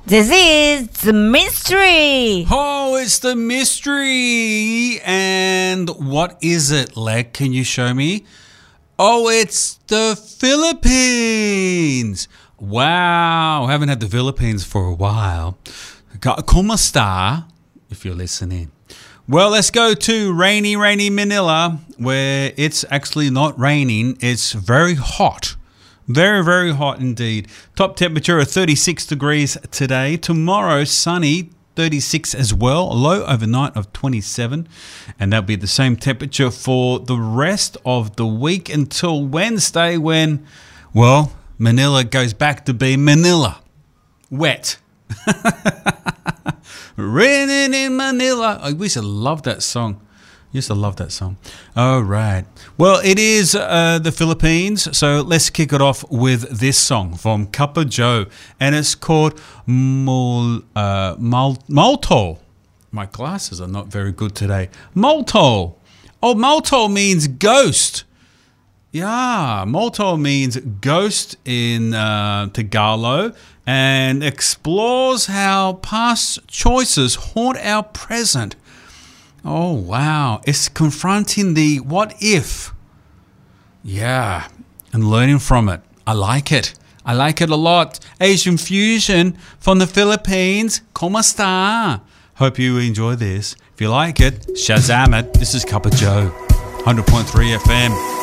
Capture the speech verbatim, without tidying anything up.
This is the mystery. Oh, it's the mystery. And what is it, Leg? Can you show me? Oh, it's the Philippines. Wow, I haven't had the Philippines for a while. Kumusta, if you're listening. Well, let's go to rainy, rainy Manila, where it's actually not raining. It's very hot. Very, very hot indeed. Top temperature of thirty-six degrees today. Tomorrow, sunny, thirty-six as well. A low overnight of twenty-seven. And that'll be the same temperature for the rest of the week until Wednesday when, well, Manila goes back to be Manila. Wet. Raining in Manila. I used to love that song. Used to love that song. All right. Well, it is uh, the Philippines, so let's kick it off with this song from Kappa Joe, and it's called Mol, uh, Mal, Multo. My glasses are not very good today. Multo. Oh, Multo means ghost. Yeah, Multo means ghost in uh, Tagalog, and explores how past choices haunt our present. Oh, wow. It's confronting the what if. Yeah, and learning from it. I like it. I like it a lot. Asian fusion from the Philippines. Kumusta? Hope you enjoy this. If you like it, Shazam it. This is Kappa Joe, one hundred point three F M.